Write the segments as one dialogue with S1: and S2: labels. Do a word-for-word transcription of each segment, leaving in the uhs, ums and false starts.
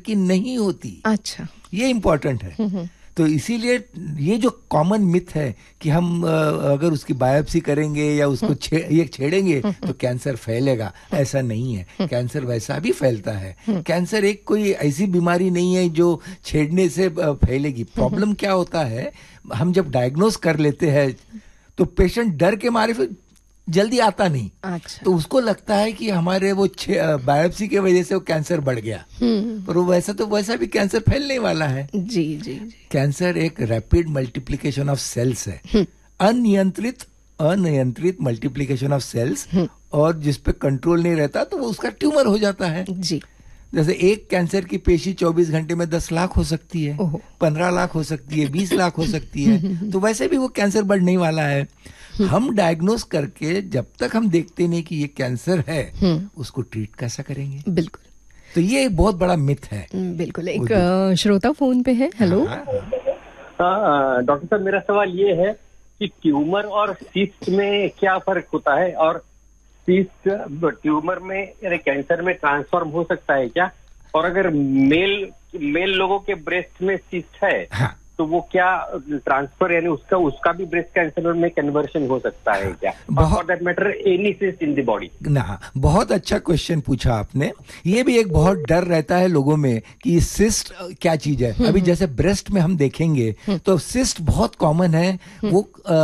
S1: की नहीं होती।
S2: अच्छा,
S1: ये इम्पोर्टेंट है। तो इसीलिए ये जो कॉमन मिथ है कि हम अगर उसकी बायोप्सी करेंगे या उसको छे, ये छेड़ेंगे तो कैंसर फैलेगा, ऐसा नहीं है। कैंसर वैसा भी फैलता है। कैंसर एक कोई ऐसी बीमारी नहीं है जो छेड़ने से फैलेगी। प्रॉब्लम क्या होता है, हम जब डायग्नोस कर लेते हैं तो पेशेंट डर के मारे फिर जल्दी आता नहीं।
S2: अच्छा।
S1: तो उसको लगता है कि हमारे वो बायोप्सी की वजह से वो कैंसर बढ़ गया, पर वो वैसा तो वैसा भी कैंसर फैलने वाला है।
S2: जी जी जी।
S1: कैंसर एक रैपिड मल्टीप्लिकेशन ऑफ सेल्स है, अनियंत्रित अनियंत्रित मल्टीप्लिकेशन ऑफ सेल्स, और जिस पे कंट्रोल नहीं रहता तो वो उसका ट्यूमर हो जाता है।
S2: जी।
S1: जैसे एक कैंसर की पेशी चौबीस घंटे में दस लाख हो सकती है, पंद्रह लाख हो सकती है, बीस लाख हो सकती है। तो वैसे भी वो कैंसर बढ़ने वाला है। हम डायग्नोज करके जब तक हम देखते नहीं कि ये कैंसर है, उसको ट्रीट कैसा करेंगे?
S2: बिल्कुल।
S1: तो ये एक बहुत बड़ा मिथ है।
S2: बिल्कुल। एक श्रोता फोन पे है। हेलो
S3: डॉक्टर साहब, मेरा सवाल ये है कि ट्यूमर और सिस्ट में क्या फर्क होता है, और सिस्ट ट्यूमर में यानी कैंसर में ट्रांसफॉर्म हो सकता है क्या? और अगर मेल मेल लोगों के ब्रेस्ट में सिस्ट है, हाँ, तो वो क्या ट्रांसफर यानी उसका उसका भी ब्रेस्ट कैंसर में कन्वर्शन हो सकता है क्या? For that matter any cyst in the body.
S1: ना, बहुत अच्छा क्वेश्चन पूछा आपने। ये भी एक बहुत डर रहता है लोगों में कि सिस्ट क्या चीज है। अभी जैसे ब्रेस्ट में हम देखेंगे तो सिस्ट बहुत कॉमन है। वो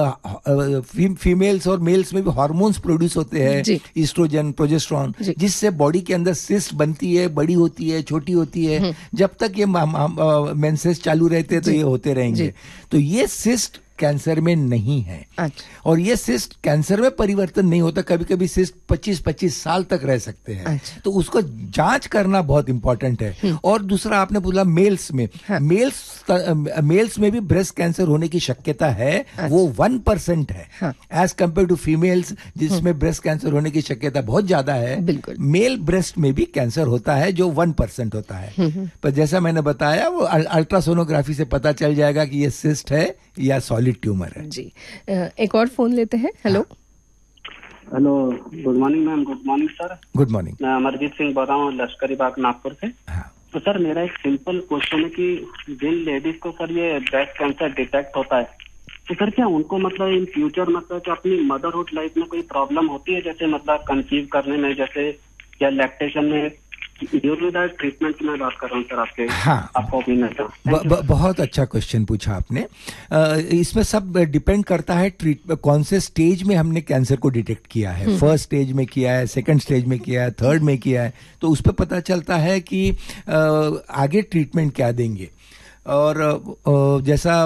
S1: फीमेल्स और मेल्स में भी हार्मोन्स प्रोड्यूस होते हैं, ईस्ट्रोजन, प्रोजेस्टेरोन, जिससे बॉडी के अंदर सिस्ट बनती है, बड़ी होती है, छोटी होती है। जब तक ये मेंसेस चालू रहते हैं तो ये होते रहेंगे। तो ये सिस्ट कैंसर में नहीं है। अच्छा। और ये सिस्ट कैंसर में परिवर्तन नहीं होता। कभी कभी सिस्ट पच्चीस पच्चीस साल तक रह सकते हैं। अच्छा। तो उसको जांच करना बहुत इंपॉर्टेंट है। और दूसरा आपने बोला मेल्स में, हाँ। मेल्स मेल्स में भी ब्रेस्ट कैंसर होने की शक्यता है। अच्छा। वो वन परसेंट है, एज कंपेयर टू फीमेल्स जिसमें ब्रेस्ट कैंसर होने की शक्यता बहुत ज्यादा है। बिल्कुल। मेल ब्रेस्ट में भी कैंसर होता है जो वन परसेंट होता है। पर जैसा मैंने बताया, वो अल्ट्रासोनोग्राफी से पता चल जाएगा कि ये सिस्ट है या सॉलिड ट्यूमर है। जी।
S2: एक और फोन लेते हैं। Hello
S4: hello, good morning ma'am. Good morning sir.
S1: Good morning.
S4: मैं अमरजीत सिंह बोल रहा हूँ, लश्करी बाग, नागपुर से। हाँ। तो सर मेरा एक सिंपल क्वेश्चन है कि जिन लेडीज को सर ये ब्रेस्ट कैंसर डिटेक्ट होता है, तो सर क्या उनको मतलब इन फ्यूचर मतलब कि अपनी मदरहुड लाइफ में कोई प्रॉब्लम होती है, जैसे मतलब कंसीव करने में, जैसे या लैक्टेशन में? ट्रीटमेंट की मैं बात कर रहा हूँ सर, आपके हाँ, आपको
S1: ब, ब, बहुत अच्छा क्वेश्चन पूछा आपने। आ, इसमें सब डिपेंड करता है ट्रीट कौन से स्टेज में हमने कैंसर को डिटेक्ट किया है। फर्स्ट स्टेज में किया है, सेकंड स्टेज में किया है, थर्ड में किया है, तो उस पर पता चलता है कि आ, आगे ट्रीटमेंट क्या देंगे। और आ, जैसा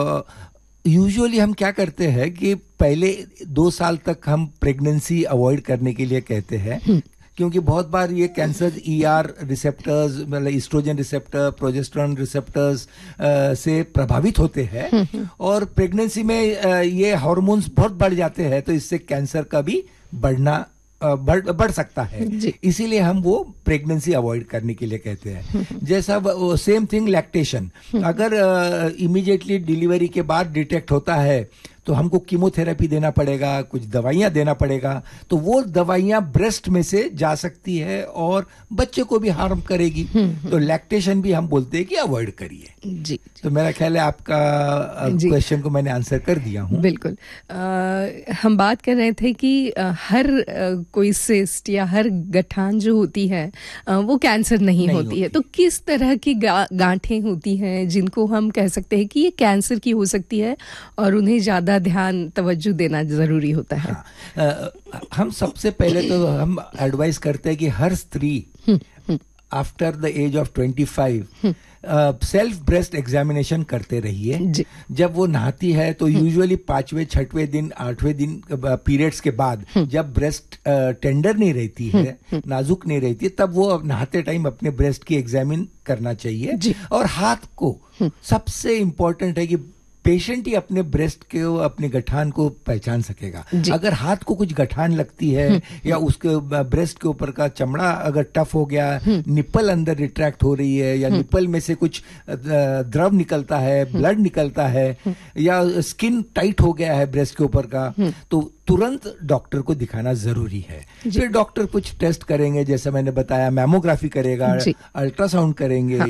S1: यूजुअली हम क्या करते हैं कि पहले दो साल तक हम प्रेगनेंसी अवॉइड करने के लिए कहते हैं, क्योंकि बहुत बार ये कैंसर ईआर रिसेप्टर्स, मतलब ईस्ट्रोजन रिसेप्टर, प्रोजेस्टेरोन रिसेप्टर्स से प्रभावित होते हैं। और प्रेगनेंसी में ये हार्मोन्स बहुत बढ़ जाते हैं, तो इससे कैंसर का भी बढ़ना बढ़ बढ़ सकता है। इसीलिए हम वो प्रेगनेंसी अवॉइड करने के लिए कहते हैं। जैसा सेम थिंग लैक्टेशन, अगर इमीडिएटली डिलीवरी के बाद डिटेक्ट होता है तो हमको कीमोथेरेपी देना पड़ेगा, कुछ दवाइयां देना पड़ेगा। तो वो दवाइयां ब्रेस्ट में से जा सकती है और बच्चे को भी हार्म करेगी। तो लैक्टेशन भी हम बोलते हैं कि अवॉइड करिए। जी। तो मेरा ख्याल है आपका क्वेश्चन को मैंने आंसर कर दिया हूँ।
S2: बिल्कुल। आ, हम बात कर रहे थे कि आ, हर आ, कोई सिस्ट या हर गठान जो होती है आ, वो कैंसर नहीं, नहीं होती, होती है। तो किस तरह की गा, गांठें होती हैं जिनको हम कह सकते हैं कि ये कैंसर की हो सकती है और उन्हें ज्यादा ध्यान तवज्जो देना जरूरी होता है?
S1: हाँ, आ, हम सबसे पहले तो हम एडवाइस करते हैं कि हर स्त्री after the age of twenty five self breast examination करते रहिए। जब वो नहाती है तो यूजुअली पांचवें छठवें दिन आठवें दिन पीरियड्स के बाद, जब ब्रेस्ट टेंडर नहीं रहती है, नाजुक नहीं रहती है, तब वो नहाते टाइम अपने ब्रेस्ट की एग्जामिन करना चाहिए। और हाथ को सबसे इम्पोर्टेंट है कि पेशेंट ही अपने ब्रेस्ट के अपने गठान को पहचान सकेगा। अगर हाथ को कुछ गठान लगती है या उसके ब्रेस्ट के ऊपर का चमड़ा अगर टफ हो गया, निप्पल अंदर रिट्रैक्ट हो रही है, या निप्पल में से कुछ द्रव निकलता है, ब्लड निकलता है, या स्किन टाइट हो गया है ब्रेस्ट के ऊपर का, तो तुरंत डॉक्टर को दिखाना जरूरी है। फिर डॉक्टर कुछ टेस्ट करेंगे, जैसे मैंने बताया, मैमोग्राफी करेगा, अल्ट्रासाउंड करेंगे,